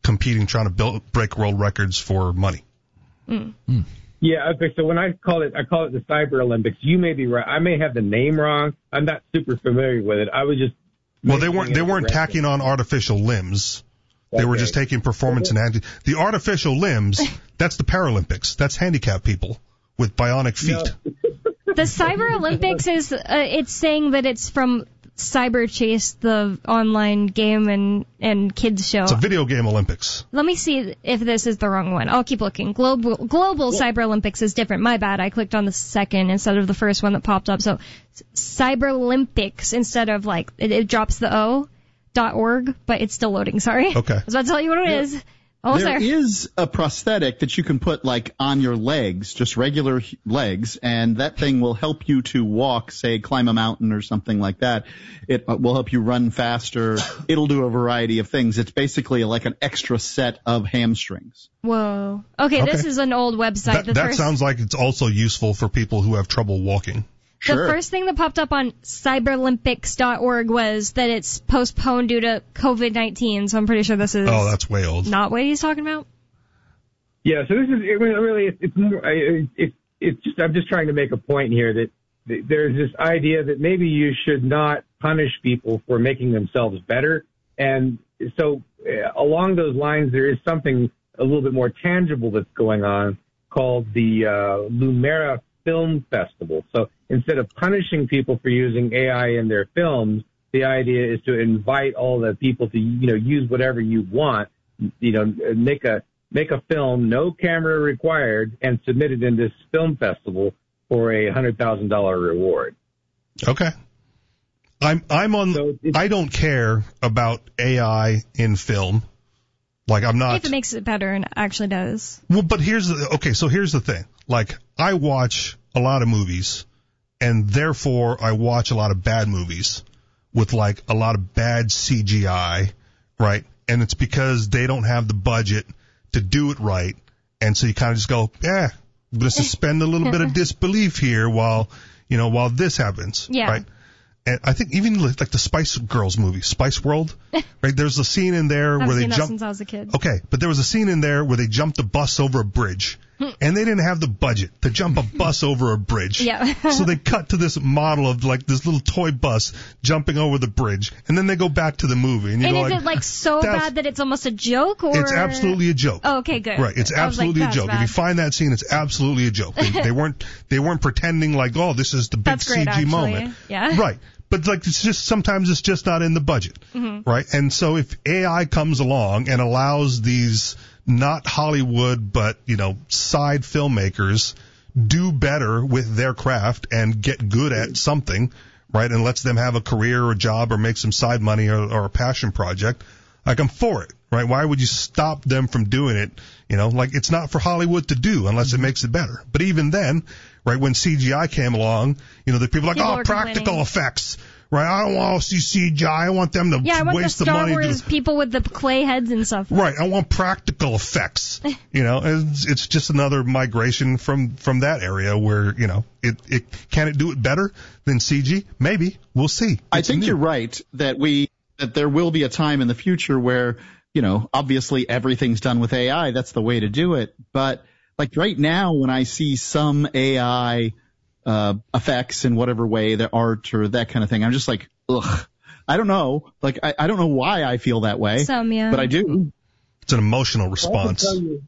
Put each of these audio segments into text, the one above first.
competing, trying to break world records for money. Yeah, okay, so when I call it the Cyber Olympics. You may be right. I may have the name wrong. I'm not super familiar with it. I was just... Well, they weren't tacking on artificial limbs. They were just taking performance and the artificial limbs, that's the Paralympics. That's handicapped people with bionic feet. No. The Cyber Olympics is, it's saying that it's from Cyber Chase, the online game and kids show. It's a video game Olympics. Let me see if this is the wrong one. I'll keep looking. Global Cyber Olympics is different. My bad. I clicked on the second instead of the first one that popped up. So Cyber Olympics instead of it drops the O.org, but it's still loading. Sorry. Okay. I was about to tell you what it is. There is a prosthetic that you can put on your legs, just regular legs, and that thing will help you to walk, say climb a mountain or something like that. It will help you run faster. It'll do a variety of things. It's basically like an extra set of hamstrings. Whoa. Okay, this is an old website. That sounds like it's also useful for people who have trouble walking. Sure. The first thing that popped up on cyberolympics.org was that it's postponed due to COVID-19, so I'm pretty sure this is... Oh, that's way old. Not what he's talking about? Yeah, so this is it's just, I'm just trying to make a point here that there's this idea that maybe you should not punish people for making themselves better. And so along those lines, there is something a little bit more tangible that's going on called the Lumera Film Festival. So instead of punishing people for using AI in their films, the idea is to invite all the people to, use whatever you want, make a film, no camera required, and submit it in this film festival for a $100,000 reward. Okay. I don't care about AI in film. I'm not. If it makes it better and actually does. Well, but here's the thing. I watch a lot of movies, and therefore I watch a lot of bad movies with a lot of bad CGI, right? And it's because they don't have the budget to do it right, and so you kind of just go, I'm going to suspend a little bit of disbelief here while this happens, right? And I think even the Spice Girls movie, Spice World, right? There's a scene in there where they jump. Since I was a kid. Okay, but there was a scene in there where they jumped a bus over a bridge, and they didn't have the budget to jump a bus over a bridge. Yeah. So they cut to this model of this little toy bus jumping over the bridge, and then they go back to the movie. And is it so bad that it's almost a joke, or? It's absolutely a joke. Oh, okay, good. Right, it's absolutely a joke. Bad. If you find that scene, it's absolutely a joke. They weren't pretending this is the big That's great, CG moment. Yeah. Right. But sometimes it's just not in the budget, right? And so if AI comes along and allows these not Hollywood but side filmmakers do better with their craft and get good at something, right, and lets them have a career or a job or make some side money or a passion project, I'm for it, right? Why would you stop them from doing it? It's not for Hollywood to do unless it makes it better. But even then, right, when CGI came along, the people are practical effects, right? I don't want to see CGI. I want them to waste the money. I want the Star Wars people with the clay heads and stuff. Right. I want practical effects. It's just another migration from that area where, it can it do it better than CG? Maybe. We'll see. I think you're right that there will be a time in the future where, obviously everything's done with AI. That's the way to do it. But right now, when I see some AI effects in whatever way, the art or that kind of thing, I'm just ugh. I don't know. I don't know why I feel that way. But I do. It's an emotional response.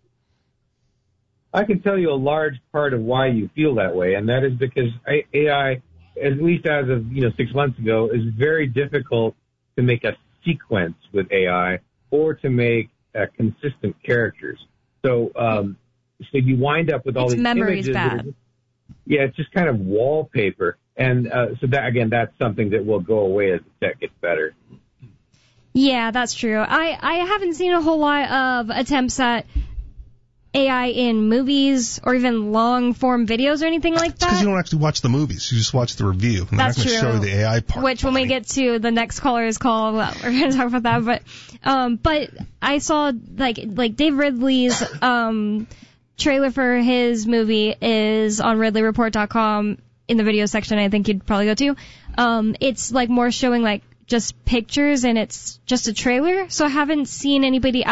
I can tell you a large part of why you feel that way, and that is because AI, at least as of 6 months ago, is very difficult to make a sequence with AI or to make consistent characters. So you wind up with all these memory's images. Bad. It's just kind of wallpaper. And so that's something that will go away as the tech gets better. Yeah, that's true. I haven't seen a whole lot of attempts at AI in movies or even long-form videos or anything like that. It's because you don't actually watch the movies. You just watch the review. And that's they're not going to show you the AI part. Which, when we get to the next caller's call, well, we're going to talk about that. But I saw, like Dave Ridley's trailer for his movie is on RidleyReport.com in the video section. I think you'd probably go to. It's more showing just pictures, and it's just a trailer. So I haven't seen anybody